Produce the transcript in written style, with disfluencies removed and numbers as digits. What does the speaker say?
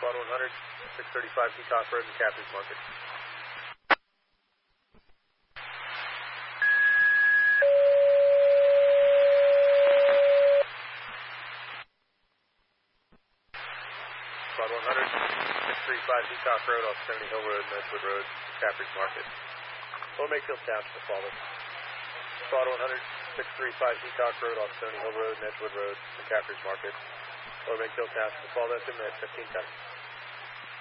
Squad 100, 635 Peacock Road, McCaffrey's Market. Squad 100, 635 Peacock Road off Stony Hill Road, Edgewood Road, McCaffrey's Market. Lower Makefield Township to follow. Squad 100, 635 Peacock Road off Stony Hill Road, Edgewood Road, McCaffrey's Market. Lower Makefield Township to follow. That's in minute 15 seconds.